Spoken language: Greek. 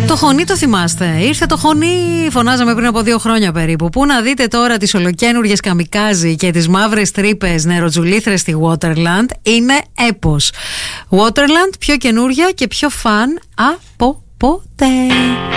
Το Χωνί το θυμάστε? Ήρθε το Χωνί, φωνάζαμε πριν από 2 χρόνια περίπου. Πού να δείτε τώρα τις ολοκένουργιες καμικάζι και τις μαύρες τρύπες νεροτζουλήθρες στη Waterland. Είναι έπος. Waterland πιο καινούρια και πιο φαν από ποτέ.